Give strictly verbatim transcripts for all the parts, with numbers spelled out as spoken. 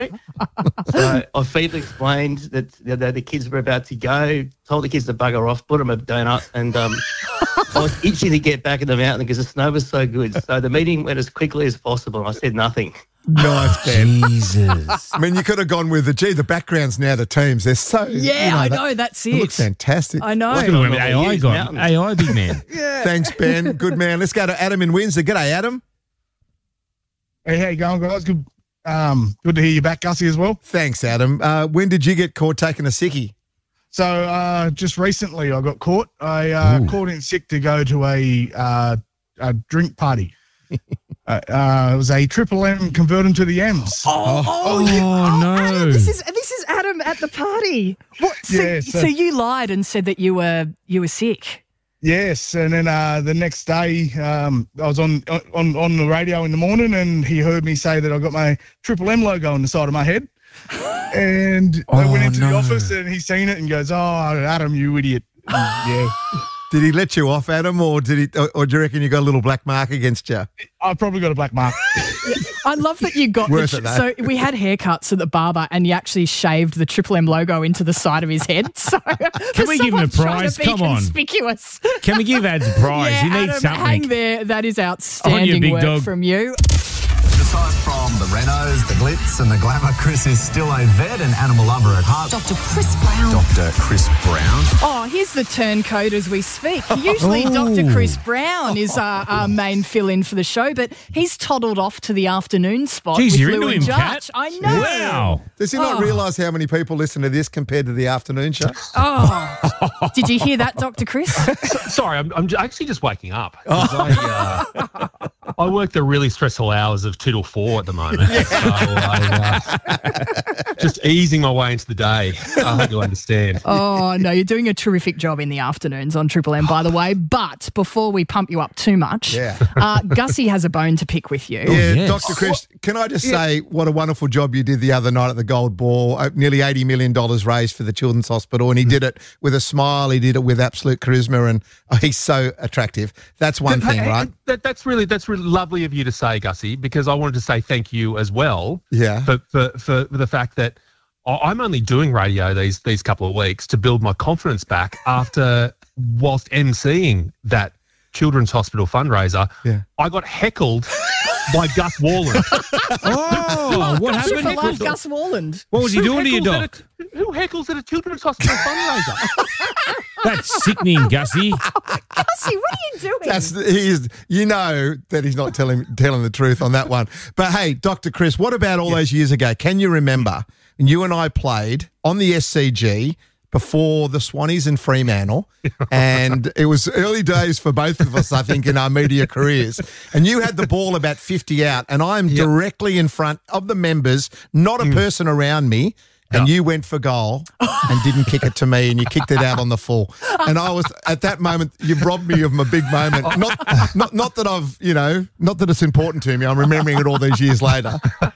So I feebly explained that the, the, the kids were about to go, told the kids to bugger off, bought them a donut, and um, I was itching to get back in the mountain because the snow was so good. So the meeting went as quickly as possible. I said nothing. Nice, Ben. Jesus. I mean, you could have gone with the, gee, the backgrounds now, the teams, they're so... Yeah, you know, I that, know, that's it. It looks fantastic. I know. Look at where A I gone. A I, big man. Yeah. Thanks, Ben. Good man. Let's go to Adam in Windsor. G'day, Adam. Hey, how you going, guys? Good, um, good to hear you back, Gussie, as well. Thanks, Adam. Uh, when did you get caught taking a sickie? So uh, just recently I got caught. I uh, called in sick to go to a, uh, a drink party. uh, uh, it was a Triple M converted to the M's. Oh, oh, Oh, you, oh no. Adam, this is this is Adam at the party. What? So, Yeah, so, so- you lied and said that you were you were sick. Yes, and then uh, the next day um, I was on, on on the radio in the morning, and he heard me say that I got my Triple M logo on the side of my head. And I Oh, went into no. the office, and he seen it and goes, "Oh, Adam, you idiot!" And, yeah, Did he let you off, Adam, or did he? Or, or do you reckon you got a little black mark against you? I probably got a black mark. I love that you got Worth the, it, though. so we had haircuts at the barber and you actually shaved the Triple M logo into the side of his head. So Can we give him a prize? Come on. Conspicuous. Can we give Ads a prize? Yeah, he needs Adam, something. hang there. That is outstanding big work dog. from you. Aside from the Renos, the glitz and the glamour, Chris is still a vet and animal lover at heart. Doctor Chris Brown. Doctor Chris Brown. Oh, here's the turncoat as we speak. Usually Doctor Chris Brown is our, our main fill-in for the show, but he's toddled off to the afternoon spot Jeez, with you're Lou into and him, Judge. Kat. I know. Wow. Does he not Oh. realise how many people listen to this compared to the afternoon show? Oh, did you hear that, Doctor Chris? Sorry, I'm, I'm actually just waking up. 'cause I, uh, I work the really stressful hours of two till four at the moment. So I, uh, just easing my way into the day. I hope you understand. Oh, no, you're doing a terrific job in the afternoons on Triple M, by the way. But before we pump you up too much, Yeah. uh, Gussie has a bone to pick with you. Yeah, yes. Doctor Chris, can I just say what a wonderful job you did the other night at the Gold Ball. Uh, nearly eighty million dollars raised for the Children's Hospital, and he did it with a smile. He did it with absolute charisma, and oh, he's so attractive. That's one thing, Hey, right? That, that's really that's really lovely of you to say, Gussie, because I wanted to say thank you as well. Yeah. For for, for the fact that I- I'm only doing radio these these couple of weeks to build my confidence back after whilst emceeing that Children's Hospital fundraiser. Yeah. I got heckled by Gus Warland. Oh, what Super happened? Life Gus Warland. What was he Who doing to you, heckles Doc? at a- Who heckles at a Children's Hospital fundraiser? That's sickening, Gussie. Gussie, what are you doing? That's he's. You know that he's not telling telling the truth on that one. But hey, Doctor Chris, what about all those years ago? Can you remember when you and I played on the S C G before the Swannies in Fremantle, and it was early days for both of us, I think, in our media careers. And you had the ball about fifty out, and I am directly in front of the members, not a person around me. And you went for goal and didn't kick it to me, and you kicked it out on the full. And I was at that moment. You've robbed me of my big moment. Not, not, not that I've, you know, not that it's important to me. I'm remembering it all these years later.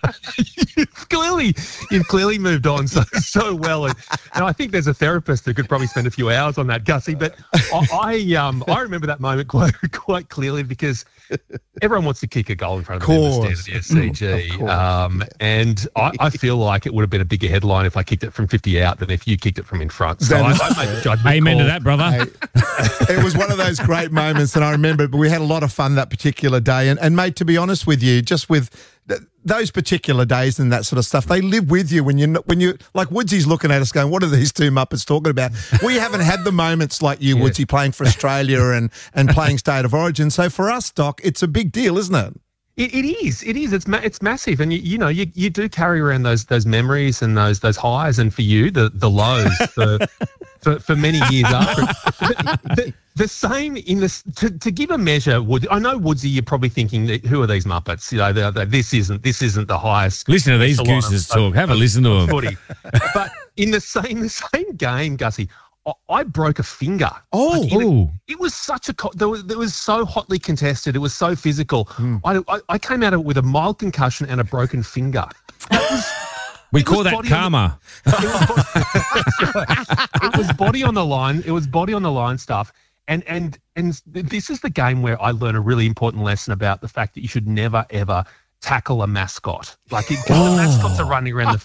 you've clearly, you've clearly moved on so so well, and, and I think there's a therapist who could probably spend a few hours on that, Gussie. But I, I um I remember that moment quite quite clearly because everyone wants to kick a goal in front of the members stand at the S C G, um, and I, I feel like it would have been a bigger headline if I kicked it from fifty out than if you kicked it from in front. So I, I made the judgment Amen call. to that, brother. Hey, it was one of those great moments, and I remember. But we had a lot of fun that particular day. And, and mate, to be honest with you, just with th- those particular days and that sort of stuff, they live with you when you when you like Woodsy's looking at us going, "What are these two muppets talking about?" We haven't had the moments like you, Yeah. Woodsy, playing for Australia and and playing State of Origin. So for us, Doc, it's a big deal, isn't it? It, it is. It is. It's ma- it's massive, and you, you know you, you do carry around those those memories and those those highs, and for you the the lows for for, for many years after. The, the, the same in this to, to give a measure. Wood, I know Woodsy, you're probably thinking, that, who are these Muppets? You know, they're, they're, this isn't this isn't the highest. Listen to these echelon gooses of- talk. Have a of- listen to of them. footy. But in the same the same game, Gussie, I, I broke a finger. Oh, Like, in a- Ooh. it was such a co- there was, it was so hotly contested. It was so physical. I, I I came out of it with a mild concussion and a broken finger. We It call was that body on the- karma. It was body on the line. It was body on the line stuff. And and and this is the game where I learn a really important lesson about the fact that you should never ever tackle a mascot. Like it, the mascots are running around the